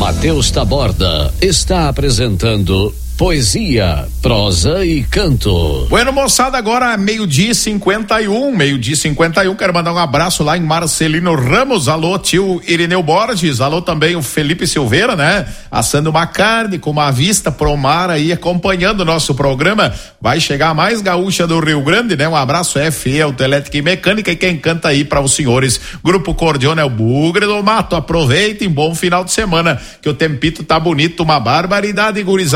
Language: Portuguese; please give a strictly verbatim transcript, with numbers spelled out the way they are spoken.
Matheus Taborda está apresentando poesia, prosa e canto. Bueno, moçada, agora meio-dia e cinquenta e um, meio-dia e cinquenta e um, quero mandar um abraço lá em Marcelino Ramos, alô tio Irineu Borges, alô também o Felipe Silveira, né? Assando uma carne com uma vista pro mar aí, acompanhando o nosso programa, vai chegar a mais gaúcha do Rio Grande, né? Um abraço F E, Autoelétrica e Mecânica, e quem canta aí para os senhores, Grupo Cordiona é o Bugre do Mato, aproveitem, bom final de semana, que o tempito tá bonito, uma barbaridade, gurizada.